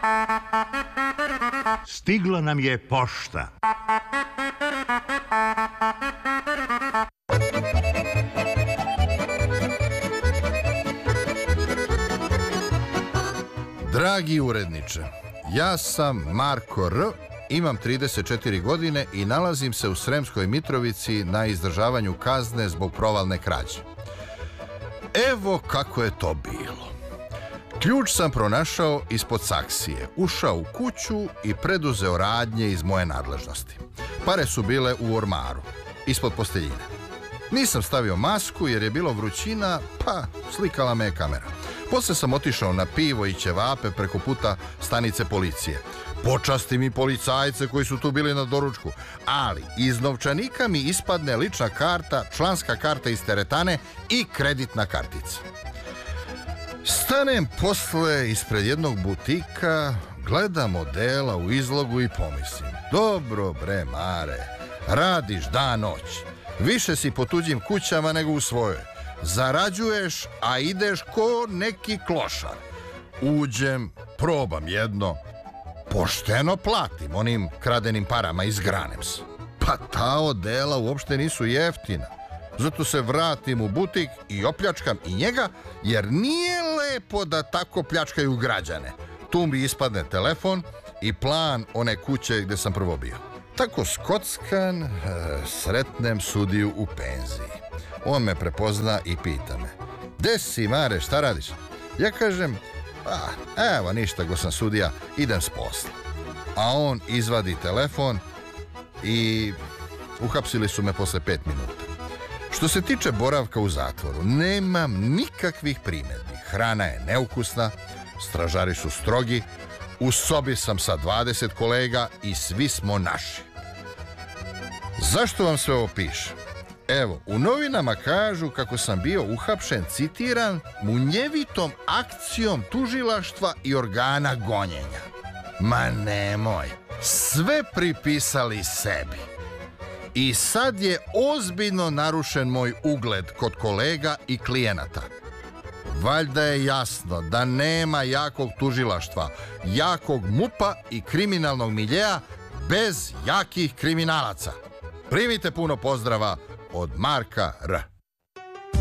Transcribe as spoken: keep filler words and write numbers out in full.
Stigla nam je pošta. Dragi uredniče, ja sam Marko R., imam trideset četiri godine i nalazim se u Sremskoj Mitrovici na izdržavanju kazne zbog provalne krađe. Evo kako je to bilo. Ključ sam pronašao ispod saksije, ušao u kuću i preduzeo radnje iz moje nadležnosti. Pare su bile u ormaru, ispod posteljine. Nisam stavio masku jer je bilo vrućina, pa slikala me je kamera. Poslije sam otišao na pivo i ćevape preko puta stanice policije. Počasti mi policajce koji su tu bili na doručku, ali iz novčanika mi ispadne lična karta, članska karta iz teretane i kreditna kartica. Stanem posle ispred jednog butika, gledam odela u izlogu i pomislim: dobro bre Mare, radiš dan noć, više si po tuđim kućama nego u svojoj. Zarađuješ, a ideš ko neki klošar. Uđem, probam jedno, pošteno platim onim kradenim parama i zgranem se. Pa ta odela uopšte nisu jeftina. Zato se vratim u butik i opljačkam i njega, jer nije lepo da tako pljačkaju građane. Tu mi ispadne telefon i plan one kuće gde sam prvo bio. Tako skockan, sretnem sudiju u penziji. On me prepozna i pita me: "Gde si, Mare, šta radiš?" Ja kažem: "Pa, evo ništa, go sam sudija, idem s posla." A on izvadi telefon i uhapsili su me posle pet minuta. Što se tiče boravka u zatvoru, nemam nikakvih primjedbi. Hrana je neukusna, stražari su strogi, u sobi sam sa dvadeset kolega i svi smo naši. Zašto vam sve ovo pišem? Evo, u novinama kažu kako sam bio uhapšen, citiram, munjevitom akcijom tužilaštva i organa gonjenja. Ma nemoj, sve pripisali sebi. I sad je ozbiljno narušen moj ugled kod kolega i klijenata. Valjda je jasno da nema jakog tužilaštva, jakog mupa i kriminalnog miljea bez jakih kriminalaca. Primite puno pozdrava od Marka R.